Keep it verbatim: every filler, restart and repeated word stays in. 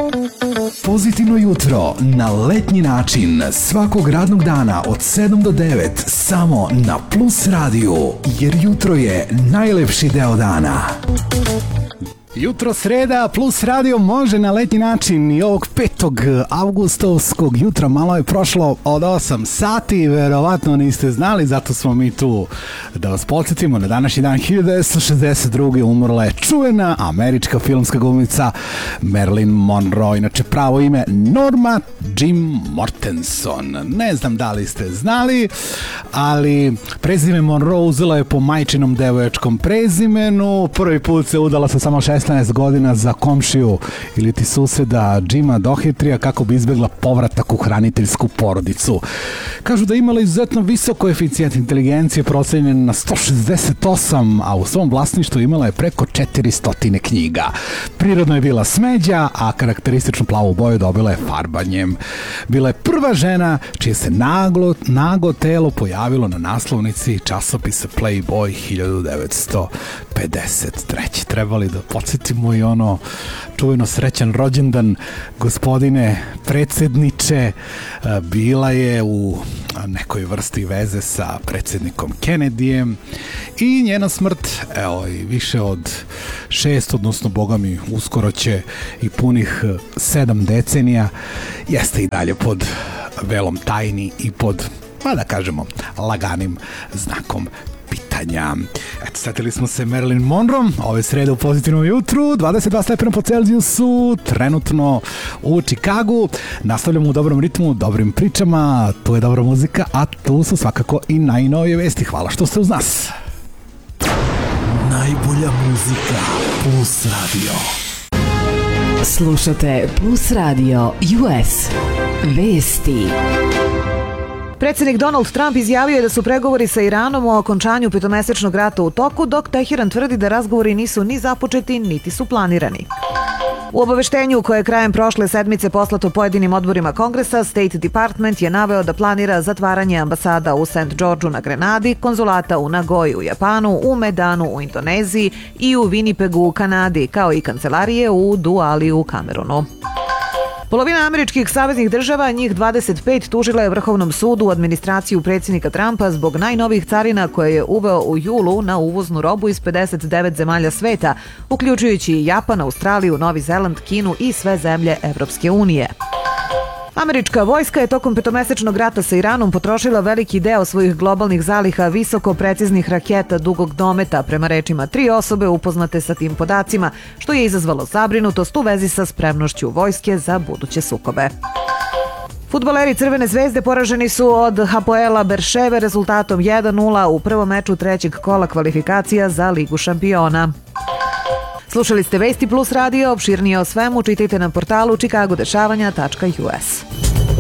Pozitivno jutro na letnji način svakog radnog dana od sedam do devet samo na Plus radiju, jer jutro je najlepši deo dana. Jutro sreda, Plus radio može na letnji način i ovog petog avgustovskog jutra malo je prošlo od osam sati, verovatno niste znali, zato smo mi tu da vas podsjetimo. Na današnji dan hiljadu devetsto šezdeset druge umrla je čuvena američka filmska glumica Marilyn Monroe, inače pravo ime Norma Jean Mortenson. Ne znam da li ste znali, ali prezime Monroe uzela je po majčinom devoječkom prezimenu. Prvi put se udala sa samo šesnaest godina za komšiju ili ti suseda Jima Dohetrija kako bi izbjegla povratak u hraniteljsku porodicu. Kažu da je imala izuzetno visok koeficijent inteligencije, procenjen na sto šezdeset osam, a u svom vlasništvu imala je preko četiristo knjiga. Prirodno je bila smeđa, a karakterističnu plavu boju dobila je farbanjem. Bila je prva žena čije se naglo, nago telo pojavilo na naslovnici časopisa Playboy hiljadu devetsto pedeset treće. Trebali da podsjetimo i ono čuveno srećan rođendan, gospodine predsjedniče. Bila je u nekoj vrsti veze sa predsjednikom Kennedyjem i njena smrt, evo, i više od šest, odnosno boga mi uskoro će i punih sedam decenija, jeste i dalje pod velom tajni i pod, pa da kažemo, laganim znakom pitanja. Eto, setili smo se Marilyn Monroe, ove srede u pozitivnom jutru, dvadeset dva stepena po Celzijusu, trenutno u Čikagu. Nastavljamo u dobrom ritmu, dobrim pričama, tu je dobra muzika, a tu su svakako i najnovije vesti. Hvala što ste uz nas. Najbolja muzika, Plus radio. Slušate Plus radio U S. Vesti. Predsjednik Donald Trump izjavio je da su pregovori sa Iranom o okončanju petomesečnog rata u toku, dok Teheran tvrdi da razgovori nisu ni započeti, niti su planirani. U obaveštenju koje je krajem prošle sedmice poslato pojedinim odborima Kongresa, State Department je naveo da planira zatvaranje ambasada u Saint Georgeu na Grenadi, konzulata u Nagoji u Japanu, u Medanu u Indoneziji i u Winnipegu u Kanadi, kao i kancelarije u Duali u Kamerunu. Polovina američkih saveznih država, njih dvadeset pet, tužila je Vrhovnom sudu u administraciju predsjednika Trumpa zbog najnovijih carina koje je uveo u julu na uvoznu robu iz pedeset devet zemalja sveta, uključujući i Japan, Australiju, Novi Zeland, Kinu i sve zemlje Evropske unije. Američka vojska je tokom petomesečnog rata sa Iranom potrošila veliki deo svojih globalnih zaliha visoko preciznih raketa dugog dometa, prema rečima tri osobe upoznate sa tim podacima, što je izazvalo zabrinutost u vezi sa spremnošću vojske za buduće sukobe. Fudbaleri Crvene zvezde poraženi su od Hapoela Berševe rezultatom jedan nula u prvom meču trećeg kola kvalifikacija za Ligu šampiona. Slušali ste Vesti Plus radio, opširnije o svemu čitajte na portalu čikagodešavanja tačka u es.